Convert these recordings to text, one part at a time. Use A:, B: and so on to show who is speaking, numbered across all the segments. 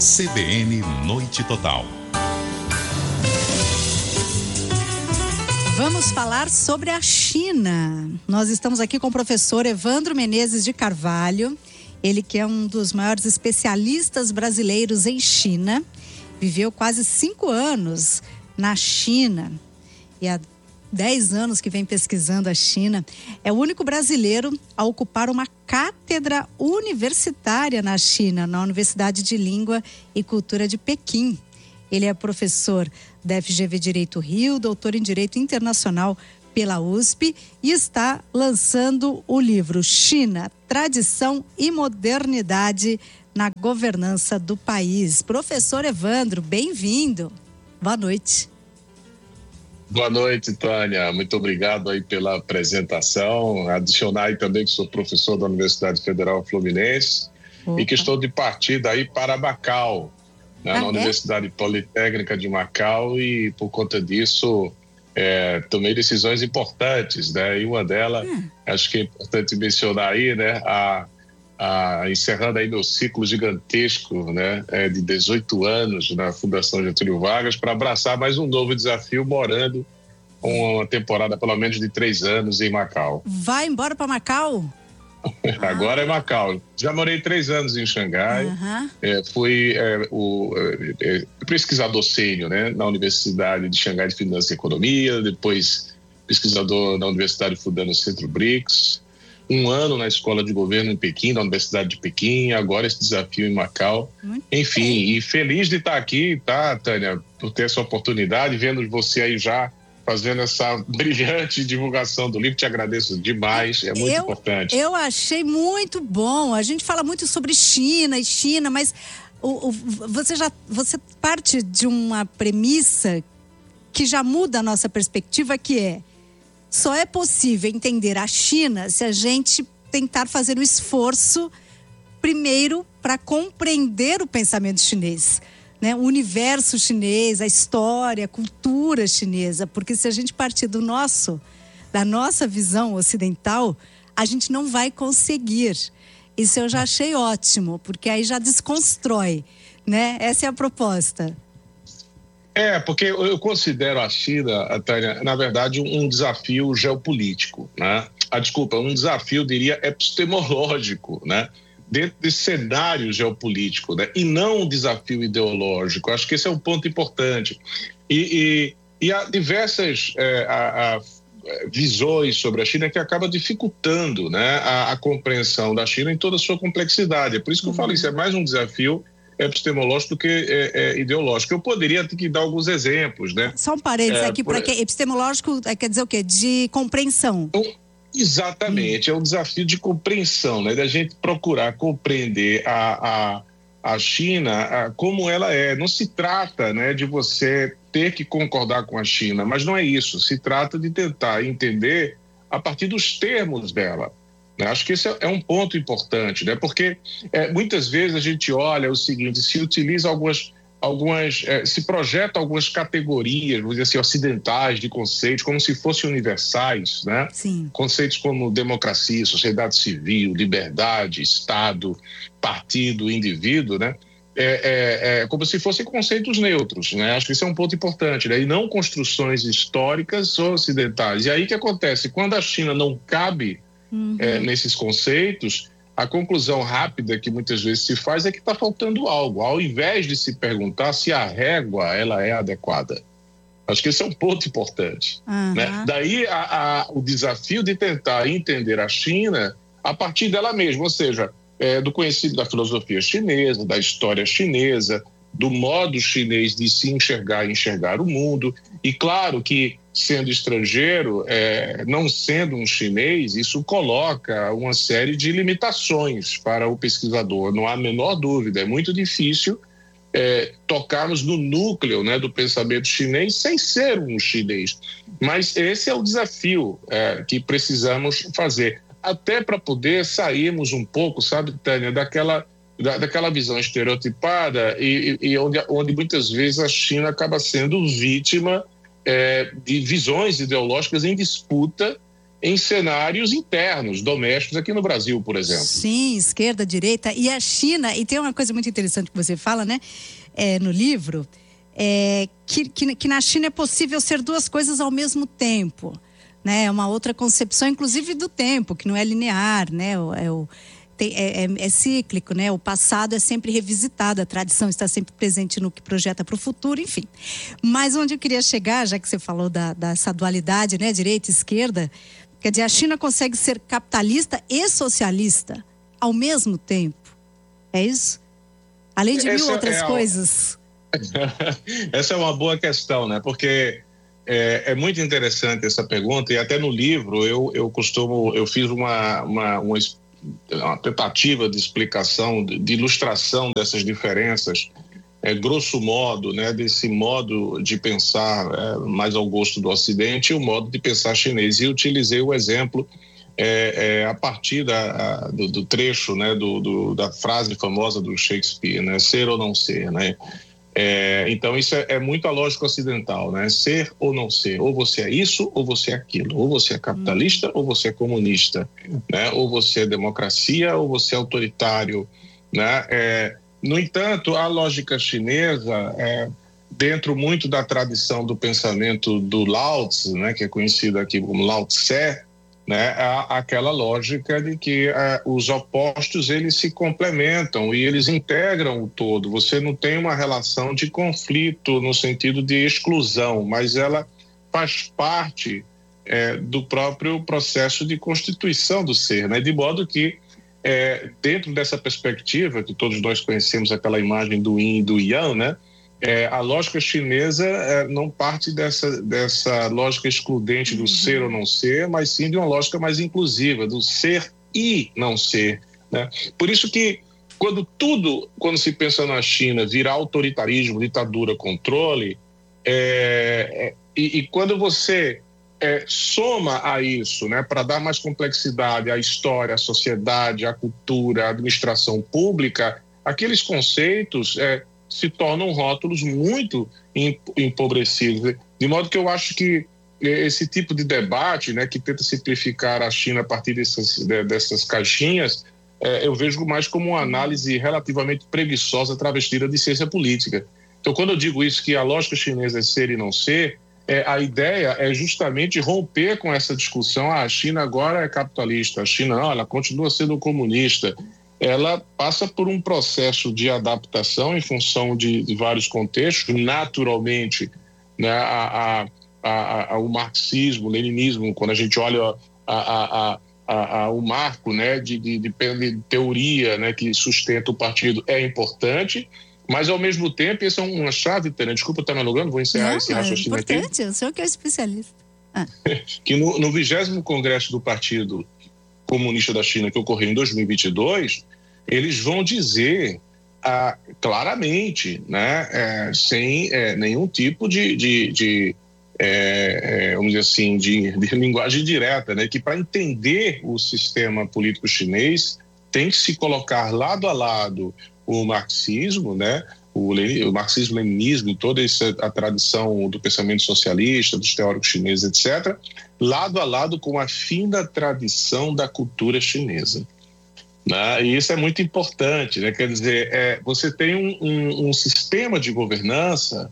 A: CBN Noite Total.
B: Vamos falar sobre a China. Nós estamos aqui com o professor Evandro Menezes de Carvalho. Ele que é um dos maiores especialistas brasileiros em China. Viveu quase 5 anos na China. E há 10 anos que vem pesquisando a China. É o único brasileiro a ocupar uma cátedra universitária na China, na Universidade de Língua e Cultura de Pequim. Ele é professor da FGV Direito Rio, doutor em Direito Internacional pela USP e está lançando o livro China, Tradição e Modernidade na Governança do País. Professor Evandro, bem-vindo. Boa noite.
C: Boa noite, Tânia. Muito obrigado aí pela apresentação. Adicionar aí também que sou professor da Universidade Federal Fluminense. Opa. E que estou de partida aí para Macau, né, na Universidade Politécnica de Macau, e por conta disso tomei decisões importantes, né? E uma delas, acho que é importante mencionar aí, né, encerrando aí meu ciclo gigantesco, né, de 18 anos na Fundação Getúlio Vargas, para abraçar mais um novo desafio morando uma temporada pelo menos de 3 anos em Macau.
B: Vai embora para Macau?
C: Agora é Macau. Já morei 3 anos em Xangai. Fui o pesquisador sênior, né, na Universidade de Xangai de Finanças e Economia, depois pesquisador na Universidade Fudan no Centro BRICS, 1 ano na Escola de Governo em Pequim, na Universidade de Pequim, agora esse desafio em Macau. Enfim, e feliz de estar aqui, tá, Tânia, por ter essa oportunidade, vendo você aí já fazendo essa brilhante divulgação do livro. Te agradeço demais, é muito importante.
B: Eu achei muito bom. A gente fala muito sobre China, mas você parte de uma premissa que já muda a nossa perspectiva, que é: só é possível entender a China se a gente tentar fazer o esforço primeiro para compreender o pensamento chinês, né? O universo chinês, a história, a cultura chinesa, porque se a gente partir da nossa visão ocidental, a gente não vai conseguir. Isso eu já achei ótimo, porque aí já desconstrói, né? Essa é a proposta.
C: Porque eu considero a China, Tânia, na verdade, um desafio geopolítico, né? Um desafio, diria, epistemológico, né? Dentro desse cenário geopolítico, né? E não um desafio ideológico. Acho que esse é um ponto importante. E há diversas visões sobre a China que acabam dificultando, né, a compreensão da China em toda a sua complexidade. É por isso que eu falo, isso é mais um desafio epistemológico do que ideológico. Eu poderia ter que dar alguns exemplos, né?
B: Só um parênteses aqui, porque epistemológico quer dizer o quê? De compreensão.
C: Exatamente, é um desafio de compreensão, né? Da gente procurar compreender a China como ela é. Não se trata, né, de você ter que concordar com a China, mas não é isso. Se trata de tentar entender a partir dos termos dela. Acho que esse é um ponto importante, né? Porque muitas vezes a gente olha o seguinte: se utiliza se projeta algumas categorias, vamos dizer assim, ocidentais de conceitos, como se fossem universais, né?
B: Sim.
C: Conceitos como democracia, sociedade civil, liberdade, Estado, partido, indivíduo, né? Como se fossem conceitos neutros, né? Acho que isso é um ponto importante, né? E não construções históricas ou ocidentais. E aí o que acontece? Quando a China não cabe nesses conceitos, a conclusão rápida que muitas vezes se faz é que está faltando algo, ao invés de se perguntar se a régua ela é adequada. Acho que esse é um ponto importante. Né? Daí o desafio de tentar entender a China a partir dela mesma, ou seja, do conhecimento da filosofia chinesa, da história chinesa, do modo chinês de se enxergar e enxergar o mundo. E claro que, sendo estrangeiro, não sendo um chinês, isso coloca uma série de limitações para o pesquisador, não há a menor dúvida. É muito difícil tocarmos no núcleo, né, do pensamento chinês sem ser um chinês. Mas esse é o desafio que precisamos fazer, até para poder sairmos um pouco, sabe, Tânia, daquela visão estereotipada e onde muitas vezes a China acaba sendo vítima de visões ideológicas em disputa em cenários internos, domésticos, aqui no Brasil, por exemplo.
B: Sim, esquerda, direita. E a China, e tem uma coisa muito interessante que você fala, né, no livro, que na China é possível ser duas coisas ao mesmo tempo, né? É uma outra concepção, inclusive do tempo, que não é linear, né? É cíclico, né? O passado é sempre revisitado, a tradição está sempre presente no que projeta para o futuro, enfim. Mas onde eu queria chegar, já que você falou dessa dualidade, né? Direita e esquerda, quer dizer, a China consegue ser capitalista e socialista ao mesmo tempo. É isso? Além de mil outras coisas.
C: Essa é uma boa questão, né? Porque é muito interessante essa pergunta, e até no livro eu fiz uma tentativa de explicação, de ilustração dessas diferenças, grosso modo, né, desse modo de pensar mais ao gosto do Ocidente e o modo de pensar chinês. E utilizei o exemplo a partir do trecho, né, da frase famosa do Shakespeare, né, ser ou não ser, né? Então isso é muito a lógica ocidental, né? Ser ou não ser, ou você é isso ou você é aquilo, ou você é capitalista ou você é comunista, né? Ou você é democracia ou você é autoritário, né? No entanto, a lógica chinesa, dentro muito da tradição do pensamento do Lao Tzu, né? Que é conhecido aqui como Lao Tse, né, aquela lógica de que os opostos eles se complementam e eles integram o todo. Você não tem uma relação de conflito no sentido de exclusão, mas ela faz parte do próprio processo de constituição do ser, né? De modo que dentro dessa perspectiva que todos nós conhecemos, aquela imagem do yin e do yang, né? A lógica chinesa não parte dessa lógica excludente do ser ou não ser, mas sim de uma lógica mais inclusiva, do ser e não ser, né? Por isso que quando se pensa na China, vira autoritarismo, ditadura, controle, e quando você soma a isso, né, para dar mais complexidade à história, à sociedade, à cultura, à administração pública, aqueles conceitos se tornam rótulos muito empobrecidos. De modo que eu acho que esse tipo de debate, né, que tenta simplificar a China a partir dessas caixinhas, eu vejo mais como uma análise relativamente preguiçosa travestida de ciência política. Então, quando eu digo isso, que a lógica chinesa é ser e não ser, a ideia é justamente romper com essa discussão. A China agora é capitalista, a China não, ela continua sendo comunista. Ela passa por um processo de adaptação em função de vários contextos, naturalmente, né, o marxismo, o leninismo, quando a gente olha o marco, né, de teoria, né, que sustenta o partido, é importante, mas ao mesmo tempo, essa é uma chave, Tânia, desculpa estar me alugando, vou encerrar esse raciocínio aqui.
B: É importante, o senhor que é o especialista.
C: Que no 20º Congresso do Partido Comunista da China, que ocorreu em 2022, eles vão dizer claramente, né, sem nenhum tipo de vamos dizer assim, de linguagem direta, né, que para entender o sistema político chinês tem que se colocar lado a lado o marxismo, né, o marxismo-leninismo, toda a tradição do pensamento socialista, dos teóricos chineses, etc., lado a lado com a fina tradição da cultura chinesa. Né? E isso é muito importante, né? Quer dizer, você tem um sistema de governança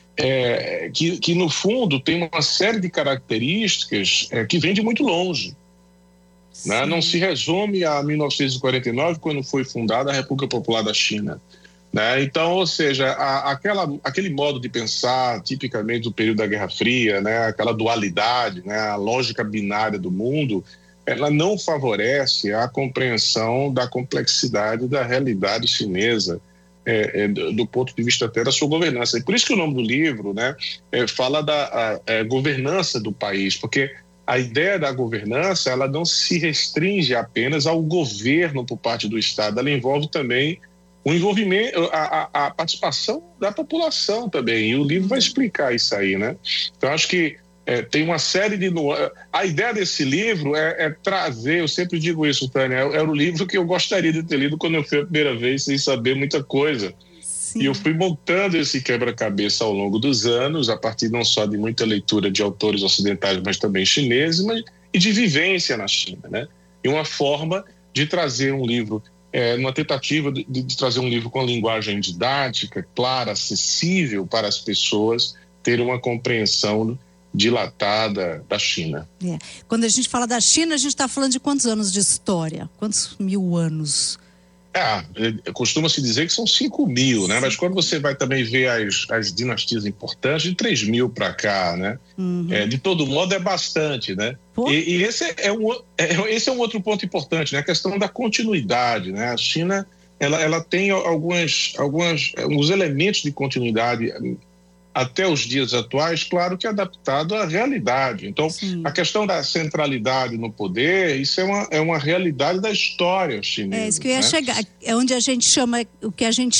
C: que, no fundo, tem uma série de características que vem de muito longe. Né? Não se resume a 1949, quando foi fundada a República Popular da China. Né? Então, ou seja, aquele modo de pensar tipicamente do período da Guerra Fria, né? Aquela dualidade, né? A lógica binária do mundo, ela não favorece a compreensão da complexidade da realidade chinesa, do ponto de vista até da sua governança. E por isso que o nome do livro, né, fala da governança do país, porque a ideia da governança, ela não se restringe apenas ao governo por parte do Estado, ela envolve também o envolvimento, a participação da população também, e o livro vai explicar isso aí, né? Então, acho que tem uma série de... A ideia desse livro é trazer, eu sempre digo isso, Tânia, era o livro que eu gostaria de ter lido quando eu fui a primeira vez, sem saber muita coisa. Sim. E eu fui montando esse quebra-cabeça ao longo dos anos, a partir não só de muita leitura de autores ocidentais, mas também chineses, e de vivência na China, né? E uma forma de trazer um livro, uma tentativa de trazer um livro com linguagem didática, clara, acessível para as pessoas terem uma compreensão dilatada da China.
B: Quando a gente fala da China, a gente está falando de quantos anos de história? Quantos mil anos?
C: Costuma-se dizer que são 5.000, né? Mas quando você vai também ver as dinastias importantes, de 3.000 para cá, né? De todo modo, é bastante, né? E esse é um outro ponto importante, né? A questão da continuidade, né? A China, ela tem alguns elementos de continuidade até os dias atuais, claro que adaptado à realidade. Então, a questão da centralidade no poder, isso é uma realidade da história chinesa.
B: É isso que eu ia chegar. É onde a gente chama, o que a gente